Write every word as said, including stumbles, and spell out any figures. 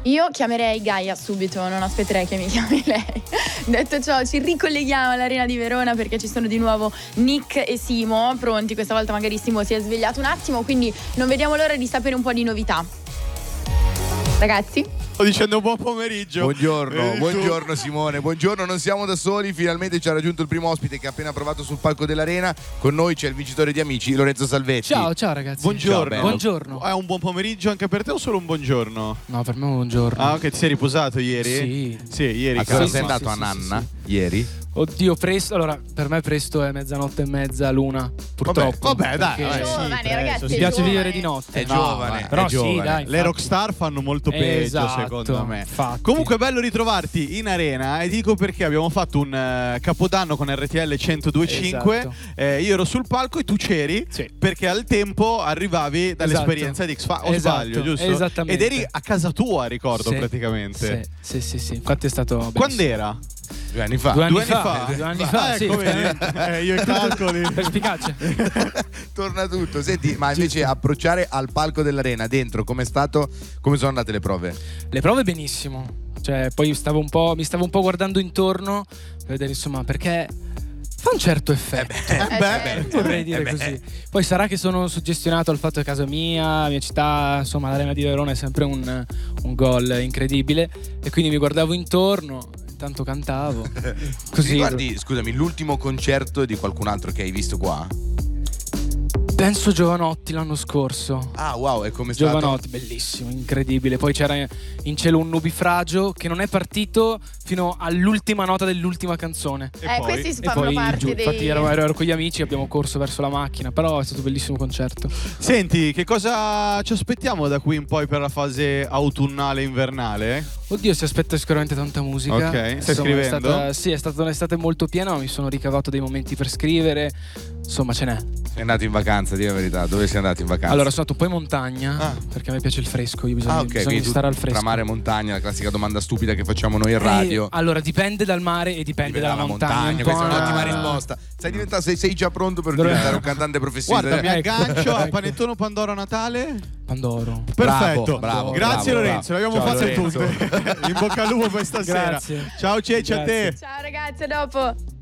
Io chiamerei Gaia subito, non aspetterei che mi chiami lei. Detto ciò, ci ricolleghiamo all'Arena di Verona perché ci sono di nuovo Nick e Simo pronti. Questa volta magari Simo si è svegliato un attimo, quindi non vediamo l'ora di sapere un po' di novità. Ragazzi? Sto dicendo buon pomeriggio. Buongiorno, buongiorno Simone, buongiorno, non siamo da soli, finalmente ci ha raggiunto il primo ospite che ha appena provato sul palco dell'Arena. Con noi c'è il vincitore di Amici, Lorenzo Salvetti. Ciao, ciao ragazzi. Buongiorno. Ciao, buongiorno. È un buon pomeriggio anche per te o solo un buongiorno? No, per me è un buongiorno. Ah, ok, ti sei riposato ieri? Sì. Sì, ieri. A cosa sì, sei sì, andato sì, a sì, Nanna sì, ieri? Oddio, presto. Allora, per me presto è mezzanotte e mezza, l'una. Purtroppo. Vabbè, dai, perché dai, sì, Giovane, presto, ragazzi, mi sì. piace giovane. vivere di notte. È No, giovane, ma- però è sì, giovane. dai. Le infatti. rockstar fanno molto peggio, Esatto, secondo me. infatti. Comunque è bello ritrovarti in arena e ti dico perché abbiamo fatto un eh, capodanno con R T L centodue e cinque. Esatto. Eh, io ero sul palco e tu c'eri Sì. perché al tempo arrivavi dall'esperienza Esatto. di X Factor. O Esatto, sbaglio, giusto? esattamente. Ed eri a casa tua, ricordo, Sì, praticamente. Sì, sì, sì, sì. Infatti è stato Quando bellissimo. era? Due anni fa. Due anni, Due anni fa, fa. Due anni Ah, fa, sì. ecco, vedi? Eh, io i calcoli. Perspicace. Torna tutto. Senti, ma invece approcciare al palco dell'Arena dentro, com'è stato? Come sono andate le prove? Le prove benissimo. Cioè, poi stavo un po', mi stavo un po' guardando intorno per vedere, insomma, perché fa un certo effetto. Eh, beh, certo. Vorrei dire Eh beh. così. Poi sarà che sono suggestionato al fatto che casa mia, mia città, insomma, l'Arena di Verona è sempre un, un gol incredibile. E quindi mi guardavo intorno, intanto cantavo. Così. Guardi, scusami, l'ultimo concerto di qualcun altro che hai visto qua? Penso Giovanotti l'anno scorso. Ah, wow, e come stato? Giovanotti, bellissimo, incredibile. Poi c'era in cielo un nubifragio che non è partito fino all'ultima nota dell'ultima canzone. E Eh, poi? questi E fanno poi parte giù, dei... infatti ero, ero, ero con gli amici, abbiamo corso verso la macchina, però è stato un bellissimo concerto. Senti, che cosa ci aspettiamo da qui in poi per la fase autunnale invernale? Oddio, si aspetta sicuramente tanta musica. Ok, stai Insomma, scrivendo? È stata, sì, è stata un'estate molto piena, ma mi sono ricavato dei momenti per scrivere. Insomma, ce n'è. Sei andato in vacanza, di la verità. Dove sei andato in vacanza? Allora, sono andato un po' in montagna, Ah. perché a me piace il fresco, io bisogno, Ah, ok, bisogno quindi di tu stare al fresco. tra mare e montagna, la classica domanda stupida che facciamo noi in Eh, radio. allora, dipende dal mare e dipende, Dipende dalla, dalla montagna. montagna, un po' questa è una- un'ottima risposta. Sei, diventato, sei, sei già pronto per Dove- diventare un cantante professionista? Guarda, mi Ecco. aggancio a Ecco. Panettone Pandoro Natale. Pandoro. Perfetto, bravo, grazie bravo, Lorenzo, bravo. le abbiamo Ciao, fatte Lorenzo. tutte. In bocca al lupo per stasera. Grazie. Ciao Ceci, a te. Grazie. Ciao ragazzi, a dopo.